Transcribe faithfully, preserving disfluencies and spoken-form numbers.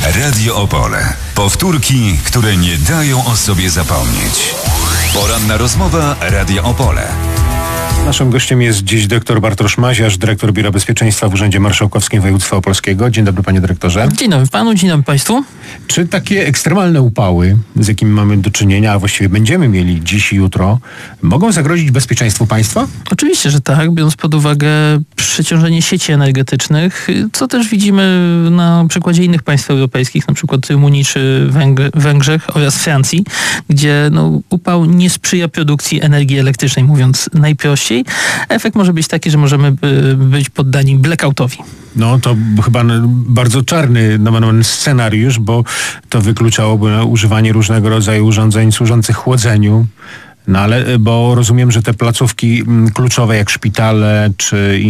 Radio Opole. Powtórki, które nie dają o sobie zapomnieć. Poranna rozmowa Radia Opole. Naszym gościem jest dziś doktor Bartosz Maziarz, dyrektor Biura Bezpieczeństwa w Urzędzie Marszałkowskim Województwa Opolskiego. Dzień dobry, panie dyrektorze. Dzień dobry panu, dzień dobry państwu. Czy takie ekstremalne upały, z jakimi mamy do czynienia, a właściwie będziemy mieli dziś i jutro, mogą zagrozić bezpieczeństwu państwa? Oczywiście, że tak, biorąc pod uwagę przeciążenie sieci energetycznych, co też widzimy na przykładzie innych państw europejskich, na przykład Rumunii czy Węg- Węgrzech oraz Francji, gdzie no, upał nie sprzyja produkcji energii elektrycznej, mówiąc najprościej. Efekt może być taki, że możemy by, być poddani blackoutowi. No to chyba bardzo czarny nomen scenariusz, bo to wykluczałoby używanie różnego rodzaju urządzeń służących chłodzeniu. No ale, bo rozumiem, że te placówki kluczowe jak szpitale czy